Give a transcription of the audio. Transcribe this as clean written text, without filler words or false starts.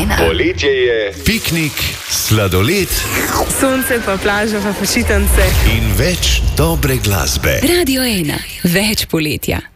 1. Poletje je, piknik, sladoled, sonce pa plaža pa počitnice in več dobre glasbe. Radio 1. Več poletja.